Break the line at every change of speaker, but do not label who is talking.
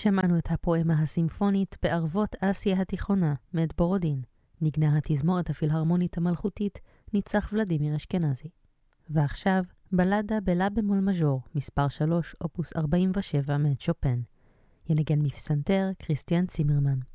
שמענו את הפואמה הסימפונית בערבות אסיה התיכונה מאת בורודין. נגנה התזמורת הפילהרמונית המלכותית ניצח ולדימיר אשכנזי. ועכשיו בלדה בלה במול מז'ור מספר 3 אופוס 47 מאת שופן. ינגן מפסנתר כריסטיאן צימרמן.